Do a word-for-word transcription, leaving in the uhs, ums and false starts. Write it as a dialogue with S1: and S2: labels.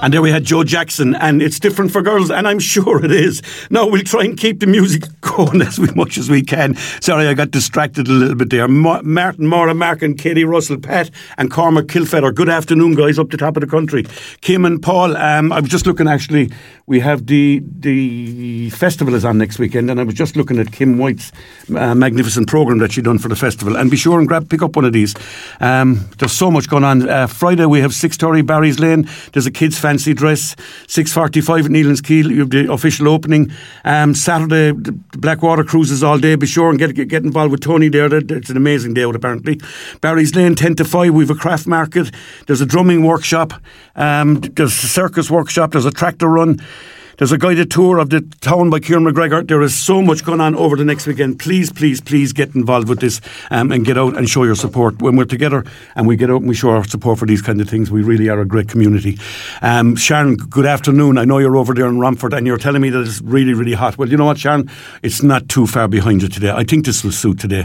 S1: And there we had Joe Jackson, and it's different for girls, and I'm sure it is. No, we'll try and keep the music going as much as we can. Sorry, I got distracted a little bit there. Ma- Martin, Maura, Mark and Katie Russell, Pat and Cormac Kilfeather. Good afternoon, guys, up the top of the country. Kim and Paul, um, I was just looking, actually, we have the the festival is on next weekend, and I was just looking at Kim White's uh, magnificent programme that she done for the festival. And be sure and grab pick up one of these. Um, there's so much going on. Uh, Friday we have six thirty Barry's Lane. There's a kids' fancy dress. six forty-five at Nealon's Keel. You have the official opening. Um, Saturday, the Blackwater cruises all day. Be sure and get, get, get involved with Tony there. It's an amazing day out, apparently. Barry's Lane, ten to five. We have a craft market. There's a drumming workshop. Um, there's a circus workshop. There's a tractor run. There's a guided tour of the town by Kieran McGregor. There is so much going on over the next weekend. Please, please, please get involved with this um, and get out and show your support. When we're together and we get out and we show our support for these kind of things, we really are a great community. Um, Sharon, good afternoon. I know you're over there in Romford and you're telling me that it's really, really hot. Well, you know what, Sharon? It's not too far behind you today. I think this will suit today.